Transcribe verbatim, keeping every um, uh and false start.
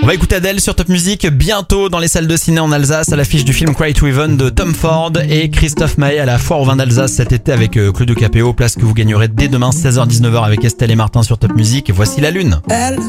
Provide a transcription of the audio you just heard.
On va écouter Adèle sur Top Music bientôt dans les salles de ciné en Alsace à l'affiche du film Cry to Heaven de Tom Ford et Christophe Maé à la Foire au vin d'Alsace cet été avec Claudio Capéo, place que vous gagnerez dès demain seize heures dix-neuf heures avec Estelle et Martin sur Top Music. Voici la lune.